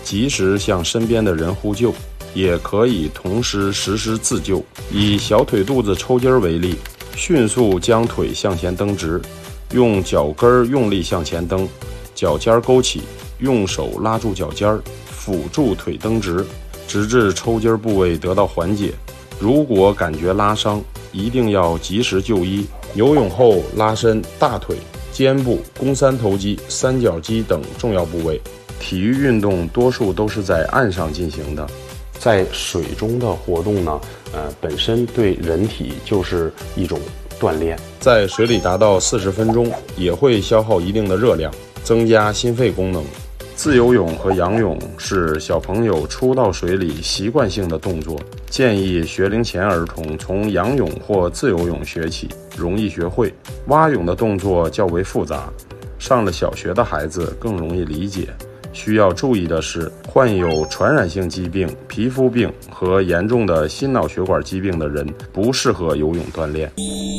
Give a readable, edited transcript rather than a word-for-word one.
及时向身边的人呼救，也可以同时实施自救。以小腿肚子抽筋为例，迅速将腿向前蹬直，用脚跟用力向前蹬，脚尖勾起，用手拉住脚尖，辅助腿蹬直，直至抽筋部位得到缓解。如果感觉拉伤，一定要及时就医。游泳后拉伸大腿、肩部、肱三头肌、三角肌等重要部位。体育运动多数都是在岸上进行的，在水中的活动呢，本身对人体就是一种锻炼。在水里达到40分钟，也会消耗一定的热量，增加心肺功能。自由泳和仰泳是小朋友初到水里习惯性的动作，建议学龄前儿童从仰泳或自由泳学起，容易学会。蛙泳的动作较为复杂，上了小学的孩子更容易理解。需要注意的是，患有传染性疾病、皮肤病和严重的心脑血管疾病的人不适合游泳锻炼。